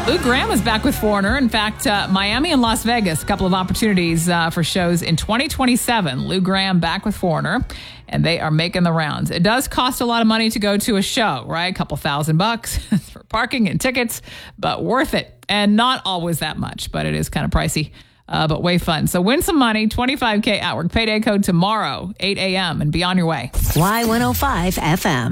Lou Gramm is back with Foreigner. In fact, Miami and Las Vegas, a couple of opportunities for shows in 2027. Lou Gramm back with Foreigner, and they are making the rounds. It does cost a lot of money to go to a show, right? A couple $1,000 for parking and tickets, but worth it. And not always that much, but it is kind of pricey, but way fun. So win some money, $25K at work. Payday code tomorrow, 8 a.m., and be on your way. Y105 FM.